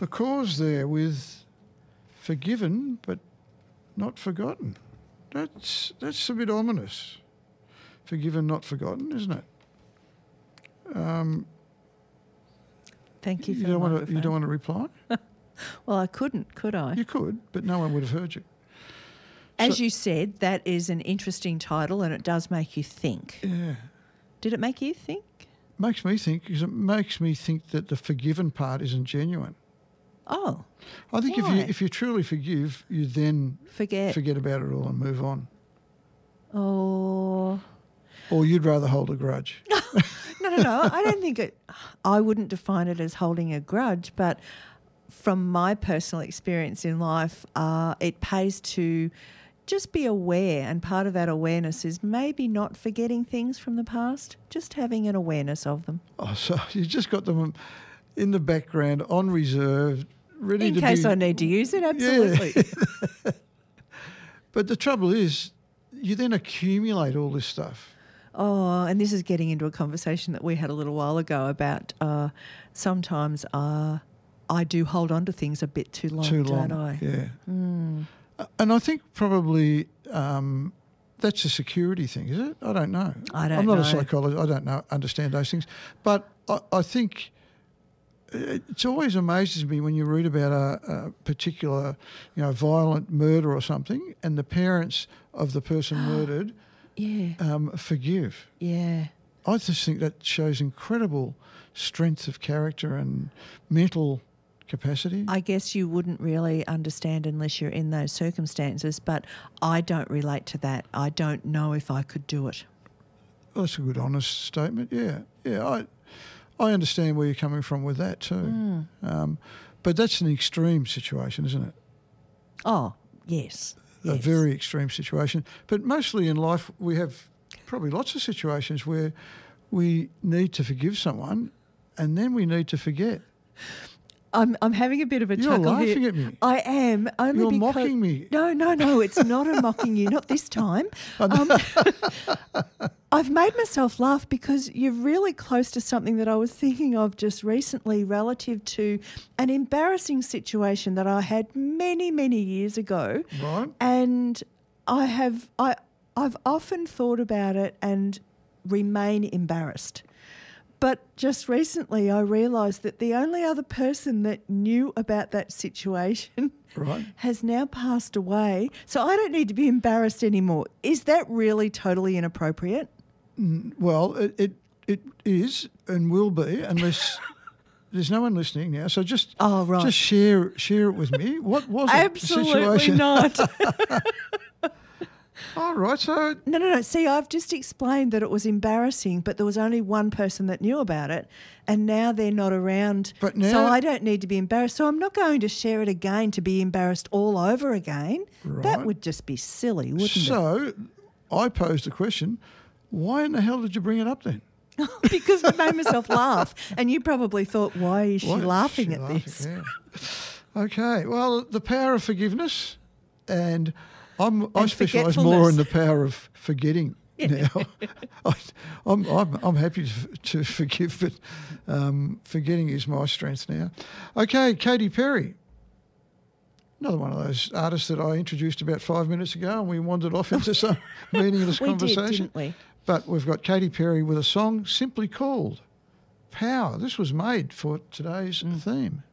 the cause there with forgiven but not forgotten. That's a bit ominous. Forgiven, not forgotten, isn't it? Thank you for You the don't want to. microphone. You don't want to reply. Well, I couldn't, could I? You could, but no one would have heard you. As So- you said, that is an interesting title and it does make you think. Yeah, Did it make you think? makes me think because it makes me think that the forgiven part isn't genuine. Oh, I think Why? if you truly forgive, you then forget. forget about it all and move on. Oh, Or you'd rather hold a grudge. no. I don't think it. I wouldn't define it as holding a grudge, but from my personal experience in life, it pays to just be aware, and part of that awareness is maybe not forgetting things from the past, just having an awareness of them. Oh, so you just got them in the background, on reserve, ready In to case be... I need to use it, absolutely. But the trouble is, you then accumulate all this stuff. Oh, and this is getting into a conversation that we had a little while ago about sometimes I do hold on to things a bit too long, don't I? Yeah. And I think probably that's a security thing, is it? I don't know. I'm not a psychologist. I don't understand those things. But I think it's always amazes me when you read about a particular, violent murder or something, and the parents of the person murdered forgive. Yeah. I just think that shows incredible strength of character and mental capacity. I guess you wouldn't really understand unless you're in those circumstances, but I don't relate to that. I don't know if I could do it. Well, that's a good, honest statement. Yeah. I understand where you're coming from with that too. But that's an extreme situation, isn't it? Oh, yes. A very extreme situation. But mostly in life, we have probably lots of situations where we need to forgive someone and then we need to forget. I'm having a bit of a You're chuckle laughing here. at me. I am. Only You're because, mocking me. No, it's not a mocking you, not this time. I've made myself laugh because you're really close to something that I was thinking of just recently relative to an embarrassing situation that I had many, many years ago. Right. And I've often thought about it and remain embarrassed. But just recently I realised that the only other person that knew about that situation has now passed away. So I don't need to be embarrassed anymore. Is that really totally inappropriate? Well, it is and will be unless there's no one listening now. So just share it with me. What was it? Absolutely situation? not. All right, so... No. See, I've just explained that it was embarrassing, but there was only one person that knew about it, and now they're not around. But now, so I don't need to be embarrassed. So I'm not going to share it again to be embarrassed all over again. Right. That would just be silly, wouldn't it? So I posed the question, why in the hell did you bring it up then? Because I made myself laugh, and you probably thought, why is she laughing at this? Yeah. Okay, well, the power of forgiveness, and I specialise more in the power of forgetting now. I'm happy to forgive, but forgetting is my strength now. Okay, Katy Perry. Another one of those artists that I introduced about 5 minutes ago, and we wandered off into some meaningless conversation. We did, didn't we? But we've got Katy Perry with a song simply called Power. This was made for today's theme.